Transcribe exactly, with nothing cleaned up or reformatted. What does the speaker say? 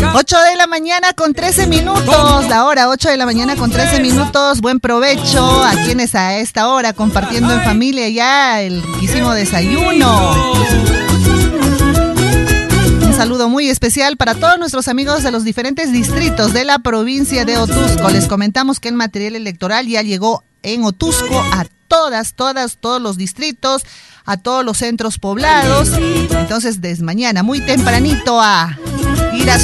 ocho de la mañana con trece minutos. La hora ocho de la mañana con trece minutos. Buen provecho a quienes a esta hora compartiendo en familia ya el riquísimo desayuno. Un saludo muy especial para todos nuestros amigos de los diferentes distritos de la provincia de Otuzco. Les comentamos que el material electoral ya llegó en Otuzco a todas, todas, todos los distritos, a todos los centros poblados. Entonces, desde mañana, muy tempranito, a ir a